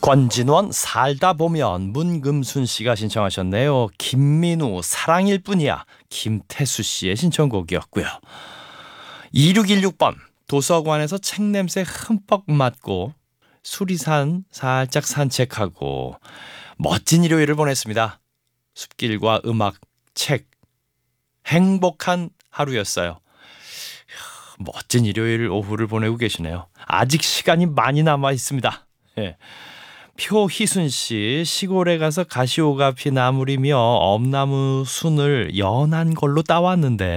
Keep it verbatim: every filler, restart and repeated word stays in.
권진원 살다 보면. 문금순 씨가 신청하셨네요. 김민우 사랑일 뿐이야. 김태수 씨의 신청곡이었고요. 이육일육 번 도서관에서 책 냄새 흠뻑 맡고 수리산 살짝 산책하고 멋진 일요일을 보냈습니다. 숲길과 음악, 책, 행복한 하루였어요. 멋진 일요일 오후를 보내고 계시네요. 아직 시간이 많이 남아 있습니다. 예. 표희순 씨, 시골에 가서 가시오가피 나물이며 엄나무 순을 연한 걸로 따왔는데